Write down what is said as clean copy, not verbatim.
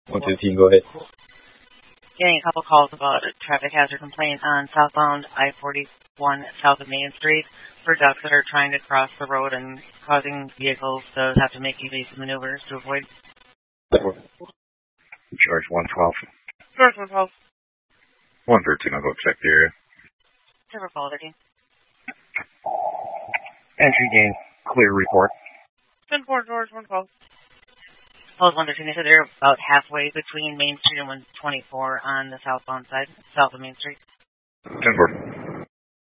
115, go ahead. Getting a couple calls about a traffic hazard complaint on southbound I-41 south of Main Street for ducks that are trying to cross the road and causing vehicles to have to make evasive maneuvers to avoid. Charge 112. Charge 112. 113, I'll go check the area. Server call 13. Entry gain, clear report. 10-4, George, 1 call. Pulse 113, they said they're about halfway between Main Street and 124 on the southbound side, south of Main Street. 10-4.